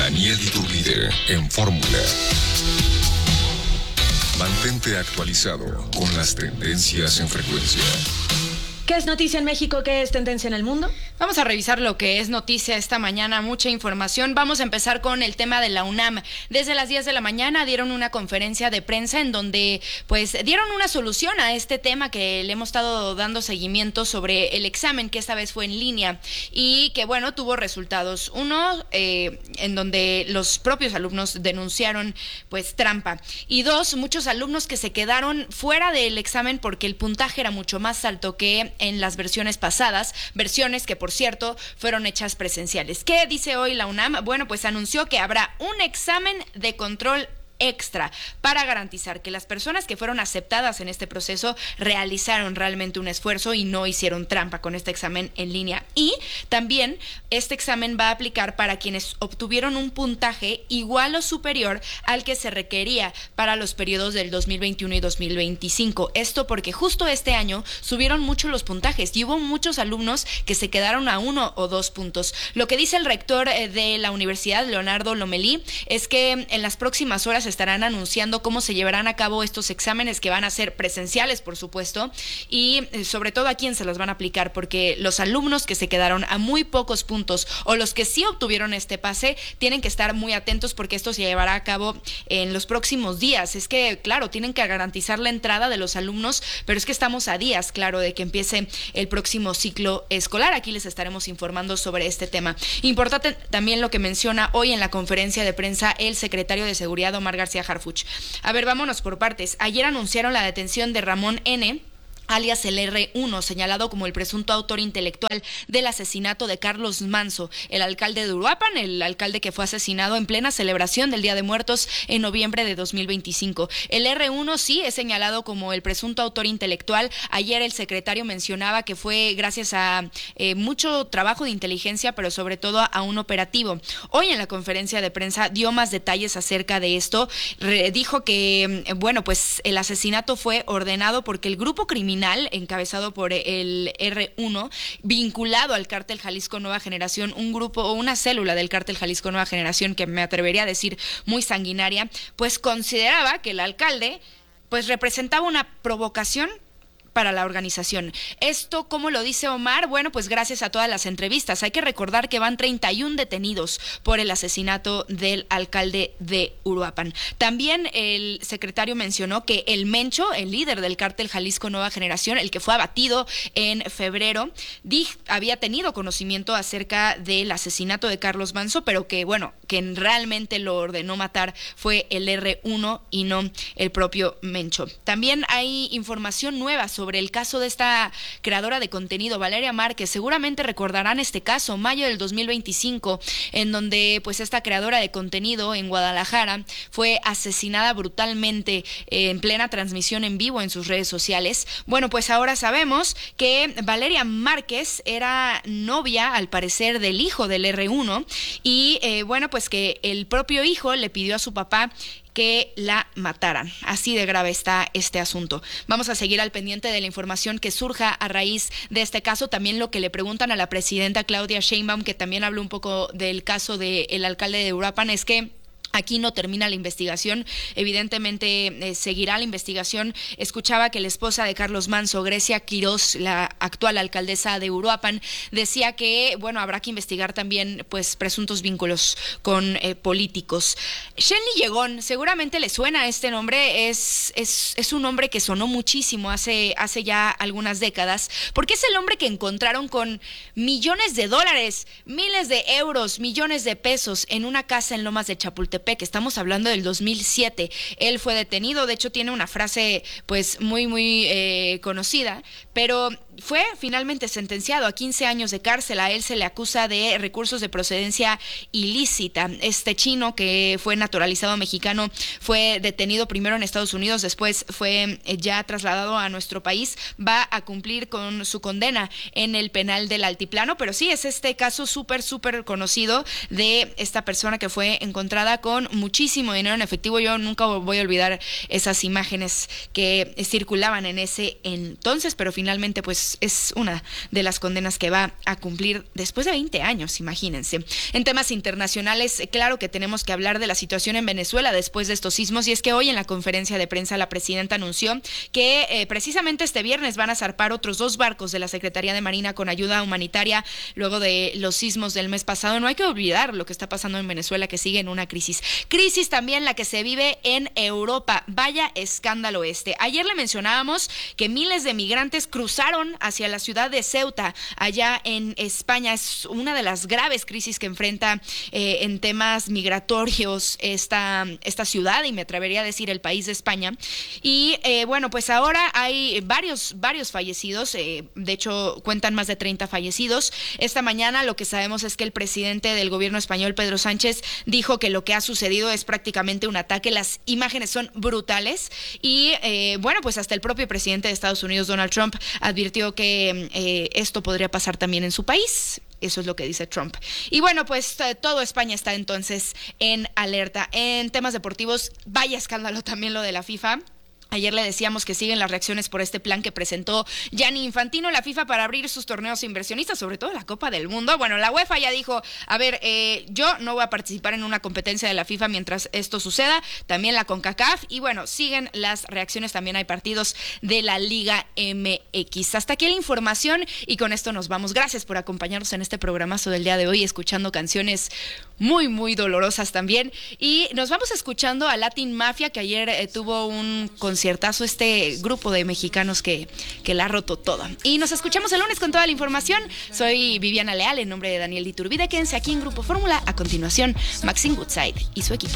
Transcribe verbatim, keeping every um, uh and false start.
Daniel Iturbide en Fórmula. Mantente actualizado con las tendencias en frecuencia. ¿Qué es noticia en México? ¿Qué es tendencia en el mundo? Vamos a revisar lo que es noticia esta mañana, mucha información. Vamos a empezar con el tema de la UNAM. Desde las diez de la mañana dieron una conferencia de prensa en donde pues dieron una solución a este tema que le hemos estado dando seguimiento sobre el examen, que esta vez fue en línea y que bueno, tuvo resultados. Uno, eh, en donde los propios alumnos denunciaron pues trampa. Y dos, muchos alumnos que se quedaron fuera del examen porque el puntaje era mucho más alto que en las versiones pasadas, versiones que por cierto fueron hechas presenciales. ¿Qué dice hoy la UNAM? Bueno, pues anunció que habrá un examen de control extra para garantizar que las personas que fueron aceptadas en este proceso realizaron realmente un esfuerzo y no hicieron trampa con este examen en línea. Y también este examen va a aplicar para quienes obtuvieron un puntaje igual o superior al que se requería para los periodos del dos mil veintiuno y dos mil veinticinco. Esto porque justo este año subieron mucho los puntajes y hubo muchos alumnos que se quedaron a uno o dos puntos. Lo que dice el rector de la universidad, Leonardo Lomelí, es que en las próximas horas estarán anunciando cómo se llevarán a cabo estos exámenes, que van a ser presenciales, por supuesto, y sobre todo a quién se los van a aplicar, porque los alumnos que se quedaron a muy pocos puntos o los que sí obtuvieron este pase tienen que estar muy atentos porque esto se llevará a cabo en los próximos días. Es que, claro, tienen que garantizar la entrada de los alumnos, pero es que estamos a días, claro, de que empiece el próximo ciclo escolar. Aquí les estaremos informando sobre este tema. Importante también lo que menciona hoy en la conferencia de prensa el secretario de Seguridad, Omar García Harfuch. A ver, vámonos por partes. Ayer anunciaron la detención de Ramón N., alias el erre uno, señalado como el presunto autor intelectual del asesinato de Carlos Manzo, el alcalde de Uruapan, el alcalde que fue asesinado en plena celebración del Día de Muertos en noviembre de dos mil veinticinco. El erre uno sí es señalado como el presunto autor intelectual. Ayer el secretario mencionaba que fue gracias a eh, mucho trabajo de inteligencia, pero sobre todo a un operativo. Hoy en la conferencia de prensa dio más detalles acerca de esto. Re- dijo que, bueno, pues el asesinato fue ordenado porque el grupo criminal encabezado por el erre uno, vinculado al cártel Jalisco Nueva Generación, un grupo o una célula del cártel Jalisco Nueva Generación que me atrevería a decir muy sanguinaria, pues consideraba que el alcalde pues representaba una provocación para la organización. Esto, ¿cómo lo dice Omar? Bueno, pues gracias a todas las entrevistas. Hay que recordar que van treinta y uno detenidos por el asesinato del alcalde de Uruapan. También el secretario mencionó que el Mencho, el líder del cártel Jalisco Nueva Generación, el que fue abatido en febrero, dij, había tenido conocimiento acerca del asesinato de Carlos Manzo, pero que, bueno, que realmente lo ordenó matar fue el erre uno y no el propio Mencho. También hay información nueva sobre sobre el caso de esta creadora de contenido, Valeria Márquez. Seguramente recordarán este caso, mayo del dos mil veinticinco, en donde pues esta creadora de contenido en Guadalajara fue asesinada brutalmente eh, en plena transmisión en vivo en sus redes sociales. Bueno, pues ahora sabemos que Valeria Márquez era novia, al parecer, del hijo del erre uno y eh, bueno, pues que el propio hijo le pidió a su papá que la mataran. Así de grave está este asunto. Vamos a seguir al pendiente de la información que surja a raíz de este caso. También lo que le preguntan a la presidenta Claudia Sheinbaum, que también habló un poco del caso del alcalde de Uruapan, es que aquí no termina la investigación, evidentemente eh, seguirá la investigación. Escuchaba que la esposa de Carlos Manzo, Grecia Quirós, la actual alcaldesa de Uruapan, decía que, bueno, habrá que investigar también pues presuntos vínculos con eh, políticos. Shenly Llegón, seguramente le suena este nombre, es, es, es un nombre que sonó muchísimo hace, hace ya algunas décadas, porque es el hombre que encontraron con millones de dólares, miles de euros, millones de pesos en una casa en Lomas de Chapultepec. Que estamos hablando del dos mil siete. Él fue detenido, de hecho tiene una frase pues muy muy eh, conocida, pero fue finalmente sentenciado a quince años de cárcel. A él se le acusa de recursos de procedencia ilícita. Este chino, que fue naturalizado mexicano, fue detenido primero en Estados Unidos, después fue ya trasladado a nuestro país, va a cumplir con su condena en el penal del Altiplano, pero sí es este caso súper súper conocido de esta persona que fue encontrada con muchísimo dinero en efectivo. Yo nunca voy a olvidar esas imágenes que circulaban en ese entonces, pero finalmente pues pues es una de las condenas que va a cumplir después de veinte años, imagínense. En temas internacionales, claro que tenemos que hablar de la situación en Venezuela después de estos sismos, y es que hoy en la conferencia de prensa la presidenta anunció que eh, precisamente este viernes van a zarpar otros dos barcos de la Secretaría de Marina con ayuda humanitaria luego de los sismos del mes pasado. No hay que olvidar lo que está pasando en Venezuela, que sigue en una crisis. Crisis también la que se vive en Europa. Vaya escándalo este. Ayer le mencionábamos que miles de migrantes cruzaron hacia la ciudad de Ceuta, allá en España. Es una de las graves crisis que enfrenta eh, en temas migratorios esta, esta ciudad, y me atrevería a decir el país de España. Y eh, bueno, pues ahora hay varios, varios fallecidos, eh, de hecho cuentan más de treinta fallecidos. Esta mañana lo que sabemos es que el presidente del gobierno español, Pedro Sánchez, dijo que lo que ha sucedido es prácticamente un ataque. Las imágenes son brutales y eh, bueno, pues hasta el propio presidente de Estados Unidos, Donald Trump, advirtió que eh, esto podría pasar también en su país. Eso es lo que dice Trump. Y bueno, pues todo España está entonces en alerta. En temas deportivos, vaya escándalo también lo de la FIFA. Ayer le decíamos que siguen las reacciones por este plan que presentó Gianni Infantino, la FIFA, para abrir sus torneos inversionistas, sobre todo la Copa del Mundo. Bueno, la UEFA ya dijo, a ver, eh, yo no voy a participar en una competencia de la FIFA mientras esto suceda, también la CONCACAF, y bueno, siguen las reacciones, también hay partidos de la Liga M X. Hasta aquí la información y con esto nos vamos. Gracias por acompañarnos en este programazo del día de hoy, escuchando canciones muy, muy dolorosas también, y nos vamos escuchando a Latin Mafia, que ayer eh, tuvo un concierto ciertazo este grupo de mexicanos que, que la ha roto toda. Y nos escuchamos el lunes con toda la información. Soy Viviana Leal en nombre de Daniel Iturbide. Quédense aquí en Grupo Fórmula. A continuación, Maxine Woodside y su equipo.